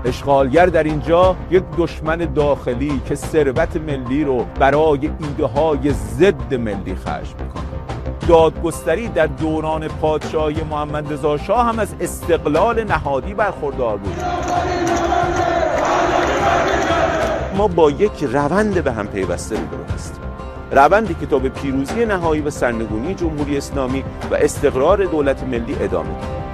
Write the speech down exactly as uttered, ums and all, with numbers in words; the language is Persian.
اشغالگر در اینجا یک دشمن داخلی که ثروت ملی رو برای ایده های ضد ملی خرج میکنه. دادگستری در دوران پادشاهی محمد رضا شاه هم از استقلال نهادی برخوردار بود. ما با یک روند به هم پیوسته روبرو هستیم، روندی که تا به پیروزی نهایی و سرنگونی جمهوری اسلامی و استقرار دولت ملی ادامه دارد.